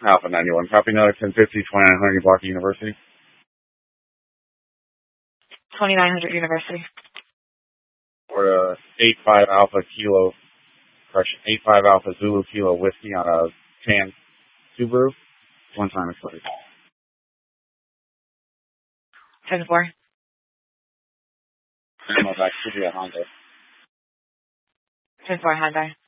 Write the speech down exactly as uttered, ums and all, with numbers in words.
Alpha ninety-one. Copy another ten fifty, twenty-nine hundred Block University. twenty-nine hundred University. Or uh, eight five Alpha Kilo, correction, eight five Alpha Zulu Kilo Whiskey on a tan Subaru. One time expired. ten four. I'm back to the Honda. ten four Hyundai.